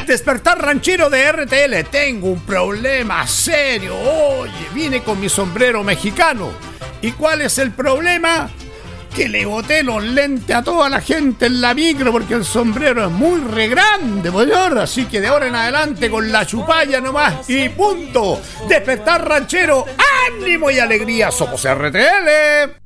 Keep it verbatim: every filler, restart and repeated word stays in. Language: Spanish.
Despertar ranchero de R T L. Tengo un problema serio. Oye, vine con mi sombrero mexicano. ¿Y cuál es el problema? Que le boté los lentes a toda la gente en la micro porque el sombrero es muy re grande, señor. Así que de ahora en adelante con la chupalla nomás y punto. Despertar ranchero, ánimo y alegría. Somos R T L.